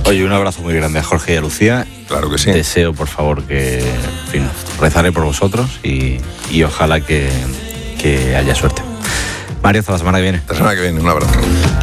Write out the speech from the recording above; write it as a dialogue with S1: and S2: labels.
S1: Oye, un abrazo muy grande a Jorge y a Lucía.
S2: Claro que sí.
S1: Deseo, por favor, que, en fin, rezaré por vosotros y ojalá que haya suerte. Mario, hasta la semana que viene.
S2: La semana que viene, un abrazo.